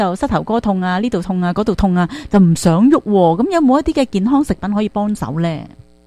就膝頭哥痛啊，呢度痛啊，嗰度痛啊，就唔想喐喎。咁有冇一啲嘅健康食品可以幫手咧？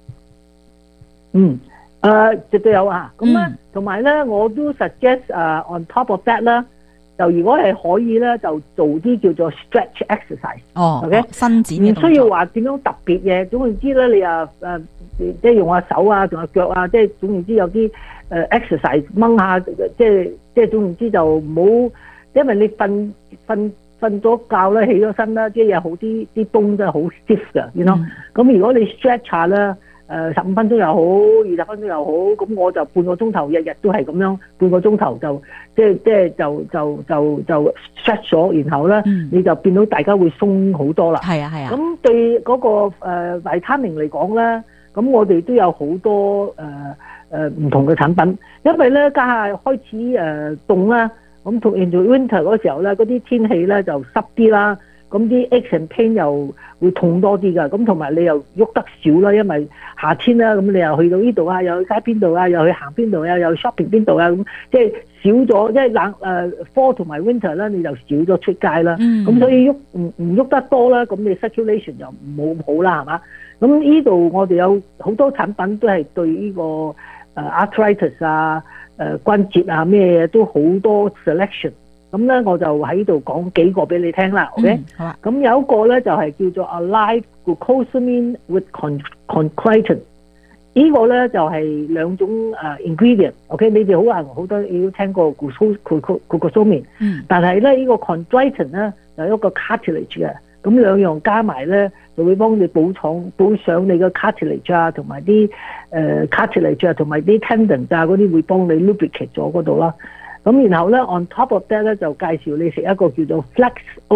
絕對有啊。咁咧，同埋咧，我都 suggest on top of that 啦，就如果係可以咧，就做啲叫做 stretch exercise。OK， 伸展嘅動作， 唔需要話點樣特別嘅。總言之咧，你即係用下手啊，用下腳啊，即係總言之有啲exercise 掹下，即係總言之就唔好，因為你瞓咗覺咧，起咗身啦，即係有好啲崩真係好 stiff 㗎，you know。咁如果你 stretch 下咧，15分鐘又好，20分鐘又好，咁我就半個鐘頭，日日都係咁樣，半個鐘頭就即係就 stretch 咗，然後咧你就變到大家會鬆好多啦。 係啊。 咁對嗰個維他命嚟講咧，咁我哋都有好多唔同嘅產品，因為咧家下開始凍啦，咁同 into winter 嗰時候咧，嗰啲天氣咧就濕啲啦。咁啲 aches and pain 又會痛多啲㗎，咁同埋你又喐得少啦，因為夏天啦，咁你又去到呢度啊，又去街邊度啊，又去行邊度啊，又去 shopping 邊度啊，咁即係少咗，因為fall 同埋 winter 啦，你就少咗出街啦，咁所以唔喐得多啦，咁你 circulation 又唔好啦，係嘛？咁呢度我哋有好多產品都係對呢個arthritis 啊、關節啊咩都好多 selection。咁咧我就喺度講幾個俾你聽啦 ，OK？ 好啊。咁有一個咧就係叫做 Alive Glucosamine with Chondroitin， 呢個咧就係兩種ingredient，OK？ 你哋好多你都聽過 glucosamine，但係咧呢個 Chondroitin 咧就一個 cartilage 嘅，咁兩樣加埋咧就會幫你補上你嘅 cartilage 啊，同埋啲cartilage 啊，同埋啲 tendons 啊嗰啲會幫你 lubricate 咗嗰度啦。咁然後咧 on top of that 咧就介紹你食一個叫做 Flex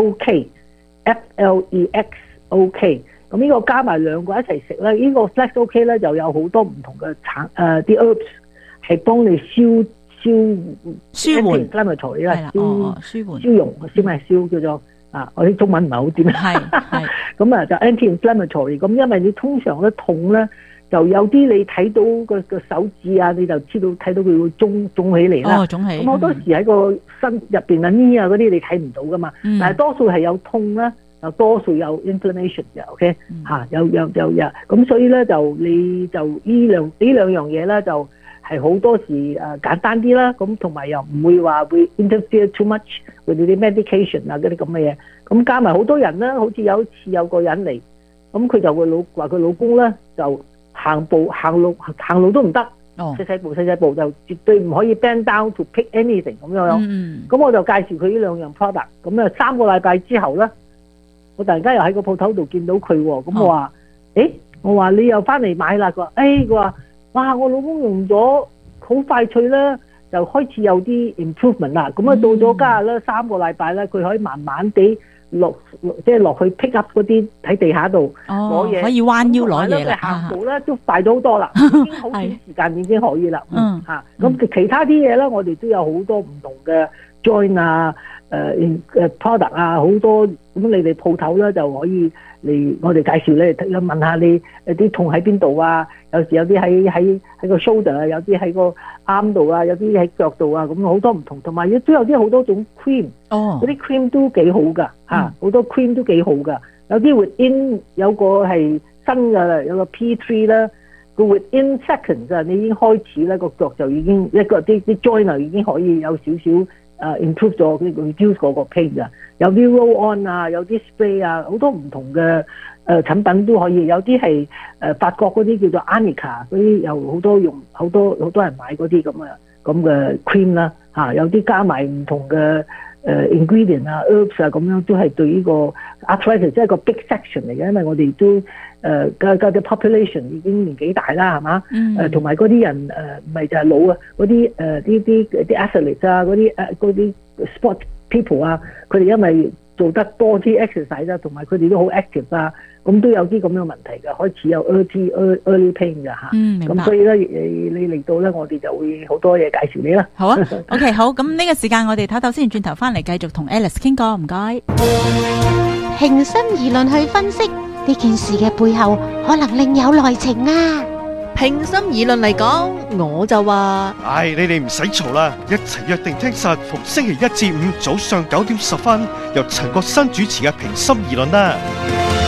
OK，FLEX OK。咁呢個加埋兩個一齊食咧，呢個 Flex OK 咧就有好多唔同嘅啲 herbs 係幫你舒緩 inflammatory 啦，消融叫做我啲中文唔係好掂。係咁啊就 anti-inflammatory。咁因為你通常咧痛咧。就有啲你睇到個手指啊，你就知道睇到佢會腫起嚟啦。腫起。咁好多時喺個身入邊啊、knee 啊嗰啲你睇唔到噶嘛。但係多數係有痛啦，又多數有 inflammation 嘅 ，OK？有。咁所以咧就你就呢兩樣嘢咧就係好多時簡單啲啦。咁同埋又唔會話會 interfere too much with 啲 medication 啊嗰啲咁嘅嘢。咁加埋好多人咧，好似有一次有個人嚟，咁佢就話佢老公咧就。行路都唔得，細步就絕對唔可以 bend down to pick anything 咁樣。咁我就介紹佢呢兩樣 product。咁啊3個禮拜之後咧，我突然間又喺個鋪頭度見到佢喎。咁我話你又翻嚟買啦？佢話哇，我老公用咗好快脆啦，就開始有啲 improvement 啦。咁啊到咗家咧3個禮拜咧，佢可以慢慢地落去 pick up 嗰啲喺地下度攞嘢，可以彎腰攞嘢啦。行步咧都快咗好多啦，已經好短時間已經可以啦。咁其他啲嘢咧，我哋都有好多唔同嘅 join 啊、product 啊，好多咁你哋鋪頭咧就可以嚟我哋介紹你，問下你啲痛喺邊度啊？有時有啲喺個 shoulder 啊，有啲喺個 arm 度啊，有啲喺腳度啊，咁好多唔同，同埋亦都有啲好多種 cream，嗰啲 cream 都幾好噶好多 cream 都幾好噶，有啲 within 有個係新噶啦，有個 P3 啦，個 within seconds 啊，你已經開始咧個腳就已經一個啲 joiner 已經可以有少少improve 咗，reduce 嗰個 pain 噶，有啲 roll on 啊，有啲 spray 啊，好多唔同嘅產品都可以，有啲係法國嗰啲叫做 Arnica 嗰啲，有好多用好多人買嗰啲咁嘅 cream 啦有啲加埋唔同嘅ingredient 啊 herbs 啊，咁樣都係對呢個 arthritis 即係個 big section 嚟嘅，因為我哋都嘅 population 已經年紀大啦，係嘛？同埋嗰啲人唔係就係老啊，嗰啲啲 athletes 啊，嗰啲 sport people 啊，佢哋因為做得多啲 exercise 啊，同埋佢哋都好 active 啊，咁都有啲咁樣問題嘅，開始有 early pain 㗎嚇。咁所以咧，你嚟到咧，我哋就會好多嘢介紹你啦。 好啊，OK， 好，咁呢個時間我哋唞唞先，轉頭翻嚟繼續同 Alice 傾過，唔該。 平心而論去分析呢件事嘅背後，可能另有內情啊！ 平心而論嚟講，我就話， 你哋唔使嘈啦，一齊約定聽實逢星期一至五早上9點10分，由陳國新主持嘅平心而論啦。